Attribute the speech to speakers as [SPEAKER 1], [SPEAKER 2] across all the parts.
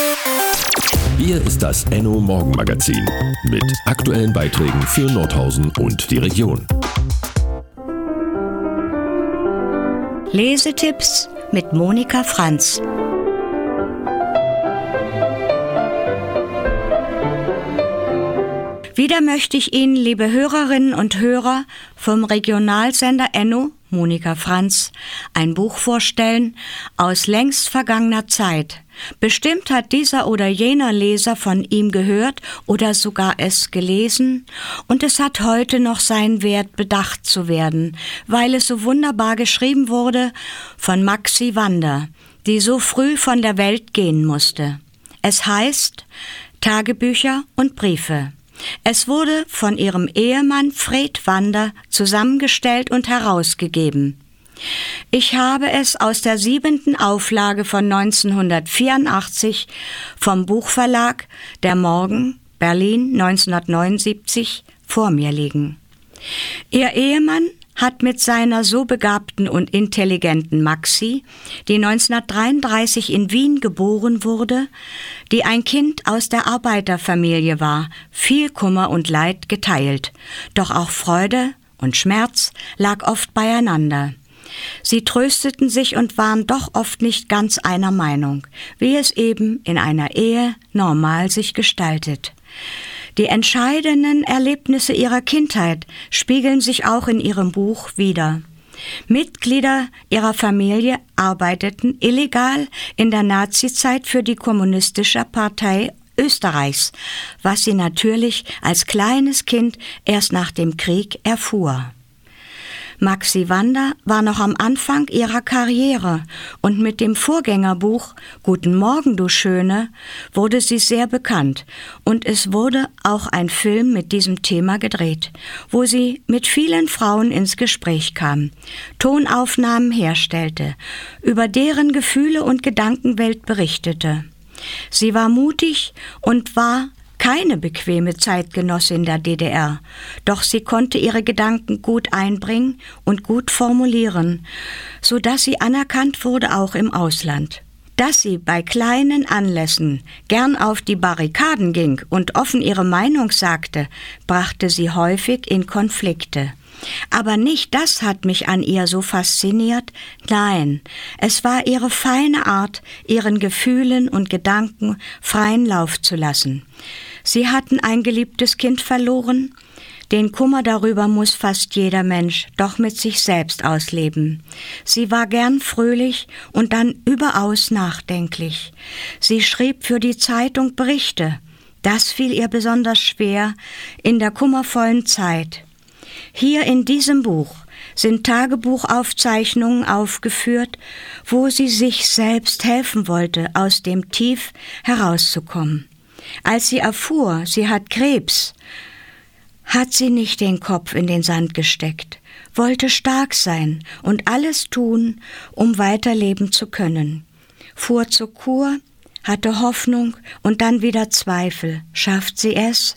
[SPEAKER 1] Hier ist das Enno Morgenmagazin mit aktuellen Beiträgen für Nordhausen und die Region.
[SPEAKER 2] Lesetipps mit Monika Franz. Wieder möchte ich Ihnen, liebe Hörerinnen und Hörer, vom Regionalsender Enno, Monika Franz, ein Buch vorstellen aus längst vergangener Zeit. Bestimmt hat dieser oder jener Leser von ihm gehört oder sogar es gelesen, und es hat heute noch seinen Wert, bedacht zu werden, weil es so wunderbar geschrieben wurde von Maxi Wander, die so früh von der Welt gehen musste. Es heißt Tagebücher und Briefe. Es wurde von ihrem Ehemann Fred Wander zusammengestellt und herausgegeben. Ich habe es aus der 7. Auflage von 1984 vom Buchverlag Der Morgen, Berlin 1979, vor mir liegen. Ihr Ehemann hat mit seiner so begabten und intelligenten Maxi, die 1933 in Wien geboren wurde, die ein Kind aus der Arbeiterfamilie war, viel Kummer und Leid geteilt, doch auch Freude und Schmerz lag oft beieinander. Sie trösteten sich und waren doch oft nicht ganz einer Meinung, wie es eben in einer Ehe normal sich gestaltet. Die entscheidenden Erlebnisse ihrer Kindheit spiegeln sich auch in ihrem Buch wider. Mitglieder ihrer Familie arbeiteten illegal in der Nazizeit für die Kommunistische Partei Österreichs, was sie natürlich als kleines Kind erst nach dem Krieg erfuhr. Maxi Wander war noch am Anfang ihrer Karriere und mit dem Vorgängerbuch »Guten Morgen, du Schöne« wurde sie sehr bekannt und es wurde auch ein Film mit diesem Thema gedreht, wo sie mit vielen Frauen ins Gespräch kam, Tonaufnahmen herstellte, über deren Gefühle und Gedankenwelt berichtete. Sie war mutig und war keine bequeme Zeitgenossin der DDR, doch sie konnte ihre Gedanken gut einbringen und gut formulieren, so dass sie anerkannt wurde auch im Ausland. Dass sie bei kleinen Anlässen gern auf die Barrikaden ging und offen ihre Meinung sagte, brachte sie häufig in Konflikte. Aber nicht das hat mich an ihr so fasziniert, nein, es war ihre feine Art, ihren Gefühlen und Gedanken freien Lauf zu lassen. Sie hatten ein geliebtes Kind verloren. Den Kummer darüber muss fast jeder Mensch doch mit sich selbst ausleben. Sie war gern fröhlich und dann überaus nachdenklich. Sie schrieb für die Zeitung Berichte. Das fiel ihr besonders schwer in der kummervollen Zeit. Hier in diesem Buch sind Tagebuchaufzeichnungen aufgeführt, wo sie sich selbst helfen wollte, aus dem Tief herauszukommen. Als sie erfuhr, sie hat Krebs, hat sie nicht den Kopf in den Sand gesteckt, wollte stark sein und alles tun, um weiterleben zu können. Fuhr zur Kur, hatte Hoffnung und dann wieder Zweifel. Schafft sie es?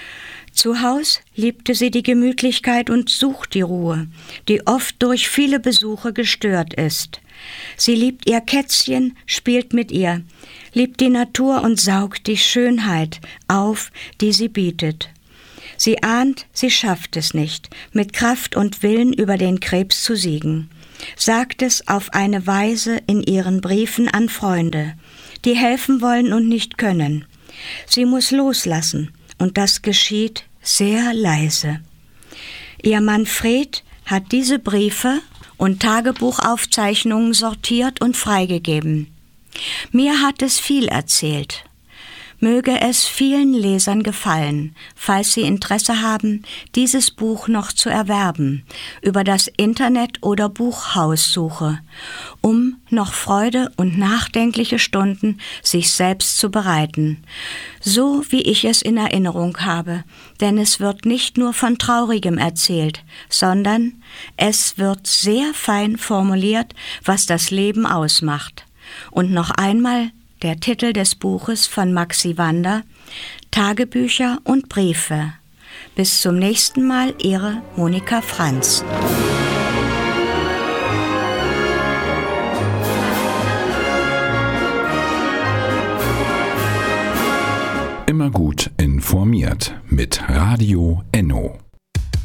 [SPEAKER 2] Zu Haus liebte sie die Gemütlichkeit und sucht die Ruhe, die oft durch viele Besuche gestört ist. Sie liebt ihr Kätzchen, spielt mit ihr, liebt die Natur und saugt die Schönheit auf, die sie bietet. Sie ahnt, sie schafft es nicht, mit Kraft und Willen über den Krebs zu siegen, sagt es auf eine Weise in ihren Briefen an Freunde, die helfen wollen und nicht können. Sie muss loslassen, und das geschieht sehr leise. Ihr Mann Fred hat diese Briefe und Tagebuchaufzeichnungen sortiert und freigegeben. Mir hat es viel erzählt. Möge es vielen Lesern gefallen, falls sie Interesse haben, dieses Buch noch zu erwerben, über das Internet oder Buchhaussuche, um noch Freude und nachdenkliche Stunden sich selbst zu bereiten, so wie ich es in Erinnerung habe, denn es wird nicht nur von Traurigem erzählt, sondern es wird sehr fein formuliert, was das Leben ausmacht. Und noch einmal der Titel des Buches von Maxi Wander, Tagebücher und Briefe. Bis zum nächsten Mal, Ihre Monika Franz.
[SPEAKER 3] Immer gut informiert mit Radio Enno.